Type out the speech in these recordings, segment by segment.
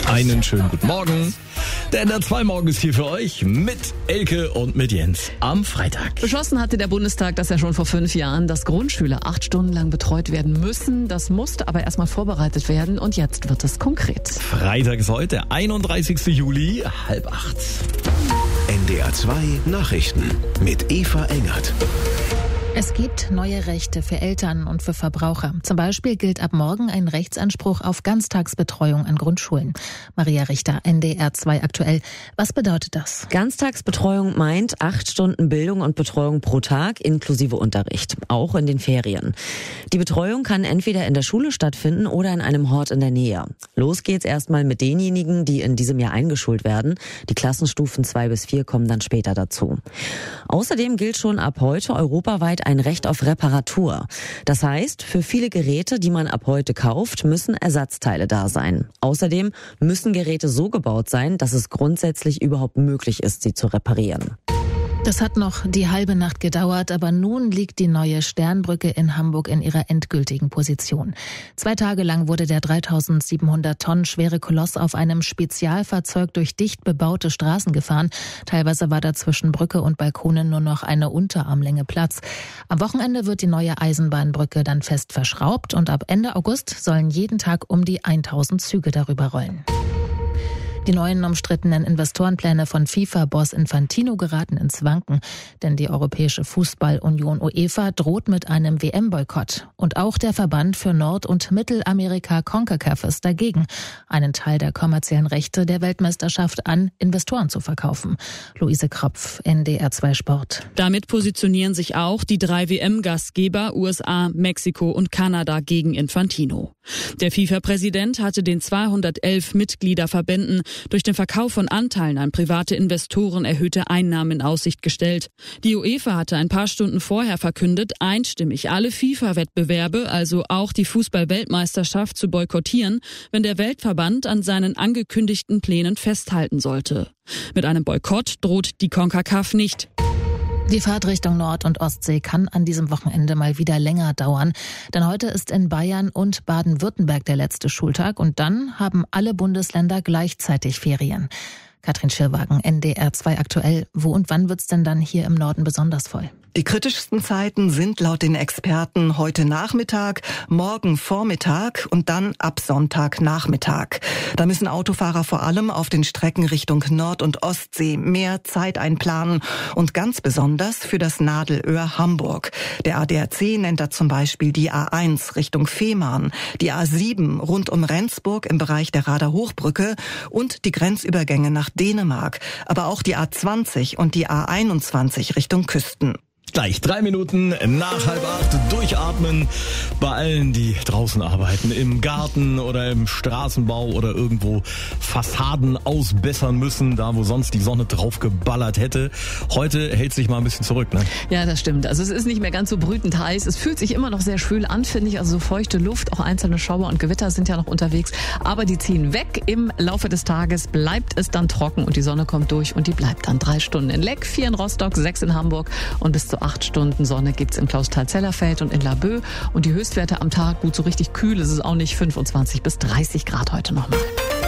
Einen schönen guten Morgen. Der NDR 2 Morgen ist hier für euch mit Elke und mit Jens am Freitag. Beschlossen hatte der Bundestag das ja schon vor 5 Jahren, dass Grundschüler 8 Stunden lang betreut werden müssen. Das musste aber erstmal vorbereitet werden und jetzt wird es konkret. Freitag ist heute, 31. Juli, 7:30. NDR 2 Nachrichten mit Eva Engert. Es gibt neue Rechte für Eltern und für Verbraucher. Zum Beispiel gilt ab morgen ein Rechtsanspruch auf Ganztagsbetreuung an Grundschulen. Maria Richter, NDR 2 aktuell. Was bedeutet das? Ganztagsbetreuung meint 8 Stunden Bildung und Betreuung pro Tag inklusive Unterricht, auch in den Ferien. Die Betreuung kann entweder in der Schule stattfinden oder in einem Hort in der Nähe. Los geht's erstmal mit denjenigen, die in diesem Jahr eingeschult werden. Die Klassenstufen 2 bis 4 kommen dann später dazu. Außerdem gilt schon ab heute europaweit ein Recht auf Reparatur. Das heißt, für viele Geräte, die man ab heute kauft, müssen Ersatzteile da sein. Außerdem müssen Geräte so gebaut sein, dass es grundsätzlich überhaupt möglich ist, sie zu reparieren. Das hat noch die halbe Nacht gedauert, aber nun liegt die neue Sternbrücke in Hamburg in ihrer endgültigen Position. 2 Tage lang wurde der 3700 Tonnen schwere Koloss auf einem Spezialfahrzeug durch dicht bebaute Straßen gefahren. Teilweise war da zwischen Brücke und Balkonen nur noch eine Unterarmlänge Platz. Am Wochenende wird die neue Eisenbahnbrücke dann fest verschraubt und ab Ende August sollen jeden Tag um die 1000 Züge darüber rollen. Die neuen umstrittenen Investorenpläne von FIFA-Boss Infantino geraten ins Wanken, denn die Europäische Fußballunion UEFA droht mit einem WM-Boykott. Und auch der Verband für Nord- und Mittelamerika CONCACAF ist dagegen, einen Teil der kommerziellen Rechte der Weltmeisterschaft an Investoren zu verkaufen. Luise Kropf, NDR 2 Sport. Damit positionieren sich auch die 3 WM-Gastgeber USA, Mexiko und Kanada gegen Infantino. Der FIFA-Präsident hatte den 211 Mitgliederverbänden durch den Verkauf von Anteilen an private Investoren erhöhte Einnahmen in Aussicht gestellt. Die UEFA hatte ein paar Stunden vorher verkündet, einstimmig alle FIFA-Wettbewerbe, also auch die Fußball-Weltmeisterschaft, zu boykottieren, wenn der Weltverband an seinen angekündigten Plänen festhalten sollte. Mit einem Boykott droht die CONCACAF nicht. Die Fahrt Richtung Nord- und Ostsee kann an diesem Wochenende mal wieder länger dauern. Denn heute ist in Bayern und Baden-Württemberg der letzte Schultag und dann haben alle Bundesländer gleichzeitig Ferien. Katrin Schirwagen, NDR 2 aktuell. Wo und wann wird's denn dann hier im Norden besonders voll? Die kritischsten Zeiten sind laut den Experten heute Nachmittag, morgen Vormittag und dann ab Sonntagnachmittag. Da müssen Autofahrer vor allem auf den Strecken Richtung Nord- und Ostsee mehr Zeit einplanen und ganz besonders für das Nadelöhr Hamburg. Der ADAC nennt da zum Beispiel die A1 Richtung Fehmarn, die A7 rund um Rendsburg im Bereich der Rader Hochbrücke und die Grenzübergänge nach Dänemark, aber auch die A20 und die A21 Richtung Küsten. Gleich 3 Minuten nach 7:30 durchatmen bei allen, die draußen arbeiten, im Garten oder im Straßenbau oder irgendwo Fassaden ausbessern müssen, da wo sonst die Sonne drauf geballert hätte. Heute hält sich mal ein bisschen zurück, ne? Ja, das stimmt. Also es ist nicht mehr ganz so brütend heiß. Es fühlt sich immer noch sehr schwül an, finde ich. Also so feuchte Luft, auch einzelne Schauer und Gewitter sind ja noch unterwegs. Aber die ziehen weg. Im Laufe des Tages bleibt es dann trocken und die Sonne kommt durch und die bleibt dann 3 Stunden in Leck, 4 in Rostock, 6 in Hamburg und bis zu 8 Stunden Sonne gibt's in Clausthal-Zellerfeld und in Laboe. Und die Höchstwerte am Tag, gut, so richtig kühl ist es auch nicht, 25 bis 30 Grad heute nochmal.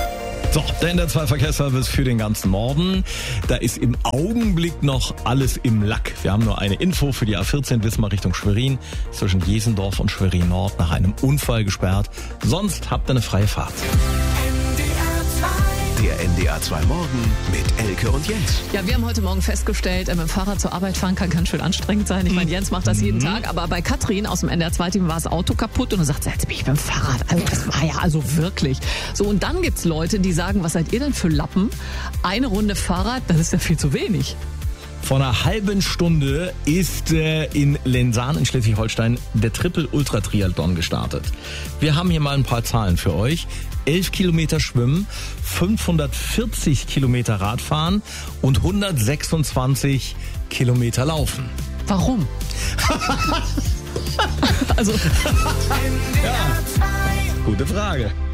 So, der NDR 2 Verkehrsservice für den ganzen Norden. Da ist im Augenblick noch alles im Lack. Wir haben nur eine Info für die A14 Wismar Richtung Schwerin, zwischen Jesendorf und Schwerin Nord nach einem Unfall gesperrt. Sonst habt ihr eine freie Fahrt. Der NDR 2 Morgen mit Elke und Jens. Ja, wir haben heute Morgen festgestellt, mit dem Fahrrad zur Arbeit fahren kann ganz schön anstrengend sein. Ich meine, Jens macht das jeden Tag, aber bei Katrin aus dem NDR 2-Team war das Auto kaputt und dann sagt sie, jetzt bin ich mit dem Fahrrad. Also das war ja also wirklich. So, und dann gibt's Leute, die sagen, was seid ihr denn für Lappen? Eine Runde Fahrrad, das ist ja viel zu wenig. Vor einer halben Stunde ist in Lensahn in Schleswig-Holstein der Triple Ultra Triathlon gestartet. Wir haben hier mal ein paar Zahlen für euch. 11 Kilometer Schwimmen, 540 Kilometer Radfahren und 126 Kilometer Laufen. Warum? Also, ja, gute Frage.